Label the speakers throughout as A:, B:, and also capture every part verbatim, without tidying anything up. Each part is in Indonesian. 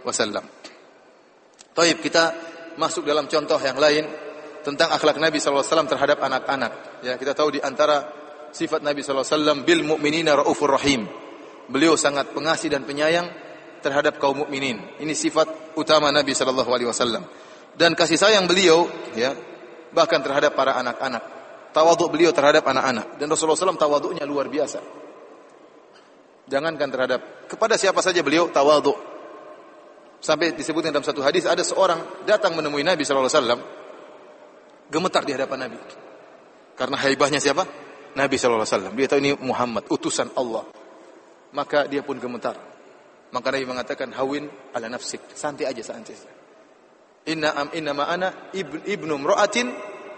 A: wasallam. Taib, kita masuk dalam contoh yang lain tentang akhlak Nabi sallallahu alaihi wasallam terhadap anak-anak. Ya, kita tahu di antara sifat Nabi sallallahu alaihi wasallam bil mu'minina raufur rahim. Beliau sangat pengasih dan penyayang terhadap kaum mukminin. Ini sifat utama Nabi sallallahu alaihi wasallam. Dan kasih sayang beliau ya bahkan terhadap para anak-anak. Tawadhu beliau terhadap anak-anak. Dan Rasulullah sallallahu alaihi wasallam tawadhunya luar biasa. Jangankan terhadap kepada siapa saja beliau tawadhu. Sampai disebutkan dalam satu hadis ada seorang datang menemui Nabi sallallahu alaihi wasallam gemetar di hadapan Nabi. Karena haibahnya siapa? Nabi sallallahu alaihi wasallam. Dia tahu ini Muhammad, utusan Allah. Maka dia pun gemetar. Maka Nabi mengatakan hawin ala nafsik, santai aja, santai. Inna am inna ma ana ibn ibnu imra'atin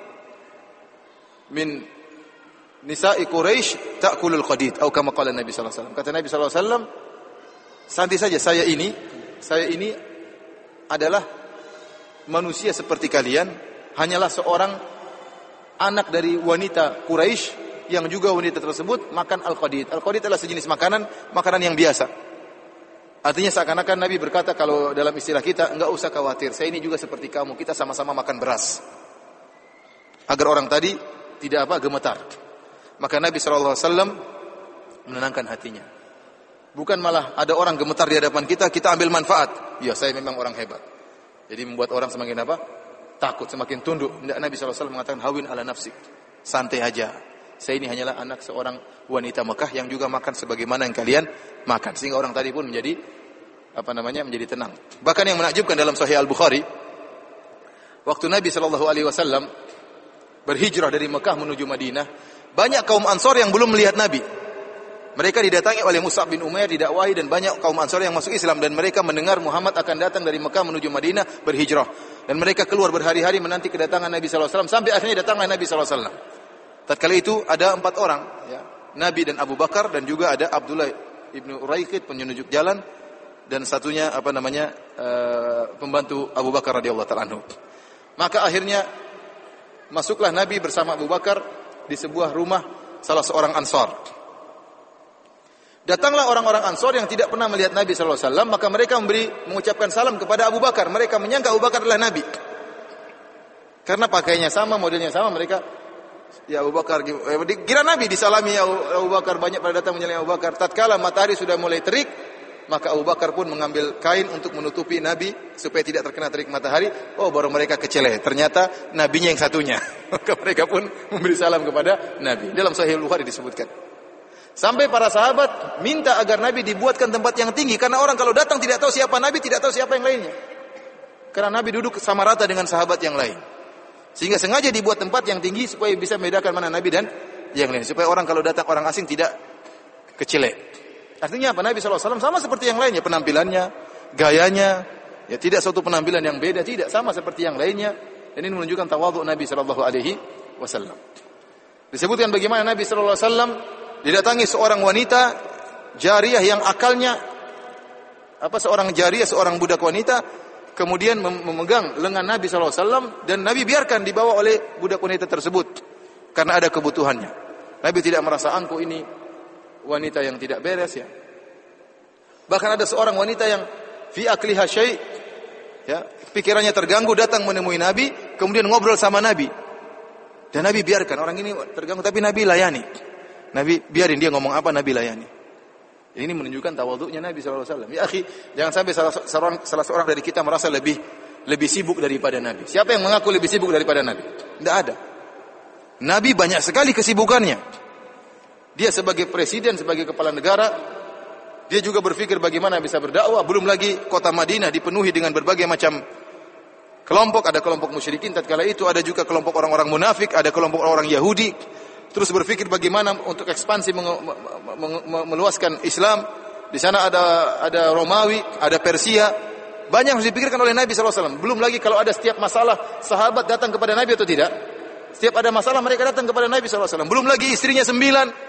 A: min nisa'i Quraisy ta'kulul qadid atau kama qala Nabi sallallahu alaihi wasallam. Kata Nabi sallallahu alaihi wasallam, santai saja, saya ini saya ini adalah manusia seperti kalian, hanyalah seorang anak dari wanita Quraisy yang juga wanita tersebut makan al-qadid. Al-qadid adalah sejenis makanan, makanan yang biasa. Artinya seakan-akan Nabi berkata kalau dalam istilah kita, enggak usah khawatir, saya ini juga seperti kamu, kita sama-sama makan beras. Agar orang tadi tidak apa gemetar. Maka Nabi sallallahu alaihi wasallam menenangkan hatinya. Bukan malah ada orang gemetar di hadapan kita, kita ambil manfaat. Ya, saya memang orang hebat. Jadi membuat orang semakin apa? Takut, semakin tunduk. Nabi sallallahu alaihi wasallam mengatakan hawin ala nafsik. Santai aja. Saya ini hanyalah anak seorang wanita Mekah yang juga makan sebagaimana yang kalian makan. Sehingga orang tadi pun menjadi apa namanya? menjadi tenang. Bahkan yang menakjubkan dalam Sahih Al-Bukhari, waktu Nabi sallallahu alaihi wasallam berhijrah dari Mekah menuju Madinah, banyak kaum Ansor yang belum melihat Nabi. Mereka didatangi oleh Mus'ab bin Umair, didakwahi, dan banyak kaum Ansor yang masuk Islam, dan mereka mendengar Muhammad akan datang dari Mekah menuju Madinah berhijrah. Dan mereka keluar berhari-hari menanti kedatangan Nabi sallallahu alaihi wasallam sampai akhirnya datanglah Nabi sallallahu alaihi wasallam. Tatkala itu ada empat orang, ya, Nabi dan Abu Bakar, dan juga ada Abdullah ibnu Uraiqid penunjuk jalan, dan satunya apa namanya uh, pembantu Abu Bakar radhiyallahu ta'ala anhu. Maka akhirnya masuklah Nabi bersama Abu Bakar di sebuah rumah salah seorang Ansar. Datanglah orang-orang Ansar yang tidak pernah melihat Nabi sallallahu alaihi wasallam, maka mereka memberi mengucapkan salam kepada Abu Bakar. Mereka menyangka Abu Bakar adalah Nabi. Karena pakaiannya sama, modelnya sama, mereka ya Abu Bakar, kira Nabi disalami Abu Bakar, banyak pada datang menyalami Abu Bakar. Tatkala matahari sudah mulai terik, maka Abu Bakar pun mengambil kain untuk menutupi Nabi supaya tidak terkena terik matahari. Oh, baru mereka kecele, ternyata nabinya yang satunya. Maka mereka pun memberi salam kepada Nabi. Dalam Sahih Bukhari disebutkan. Sampai para sahabat minta agar Nabi dibuatkan tempat yang tinggi, karena orang kalau datang tidak tahu siapa Nabi, tidak tahu siapa yang lainnya. Karena Nabi duduk sama rata dengan sahabat yang lain. Sehingga sengaja dibuat tempat yang tinggi supaya bisa membedakan mana Nabi dan yang lain. Supaya orang kalau datang orang asing tidak kecele. Artinya apa? Nabi sallallahu alaihi wasallam sama seperti yang lainnya, penampilannya, gayanya, ya tidak suatu penampilan yang beda, tidak, sama seperti yang lainnya. Dan ini menunjukkan tawadhu Nabi sallallahu alaihi wasallam. Disebutkan bagaimana Nabi sallallahu alaihi wasallam didatangi seorang wanita jariyah yang akalnya apa seorang jariyah, seorang budak wanita, kemudian memegang lengan Nabi sallallahu alaihi wasallam, dan Nabi biarkan dibawa oleh budak wanita tersebut karena ada kebutuhannya. Nabi tidak merasa angkuh ini wanita yang tidak beres, ya. Bahkan ada seorang wanita yang fi akliha syai', ya, pikirannya terganggu, datang menemui Nabi, kemudian ngobrol sama Nabi. Dan Nabi biarkan orang ini terganggu, tapi Nabi layani. Nabi biarin dia ngomong apa, Nabi layani. Ini menunjukkan tawadhu'nya Nabi sallallahu alaihi wasallam. Ya akhi, jangan sampai salah seorang salah seorang dari kita merasa lebih lebih sibuk daripada Nabi. Siapa yang mengaku lebih sibuk daripada Nabi? Tidak ada. Nabi banyak sekali kesibukannya. Dia sebagai presiden, sebagai kepala negara, dia juga berpikir bagaimana bisa berdakwah. Belum lagi kota Madinah dipenuhi dengan berbagai macam kelompok. Ada kelompok musyrikin tatkala itu, ada juga kelompok orang-orang munafik, ada kelompok orang-orang Yahudi. Terus berpikir bagaimana untuk ekspansi menge- menge- menge- meluaskan Islam. Di sana ada ada Romawi, ada Persia. Banyak harus dipikirkan oleh Nabi sallallahu alaihi wasallam. Belum lagi kalau ada setiap masalah, sahabat datang kepada Nabi atau tidak? Setiap ada masalah mereka datang kepada Nabi sallallahu alaihi wasallam. Belum lagi istrinya sembilan.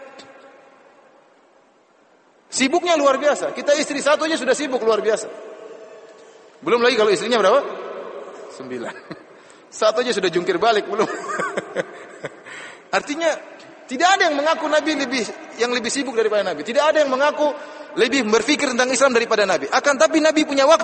A: Sibuknya luar biasa. Kita istri satu aja sudah sibuk luar biasa. Belum lagi kalau istrinya berapa? Sembilan. Satu aja sudah jungkir balik belum. Artinya tidak ada yang mengaku Nabi lebih yang lebih sibuk daripada Nabi. Tidak ada yang mengaku lebih berpikir tentang Islam daripada Nabi. Akan tapi Nabi punya waktu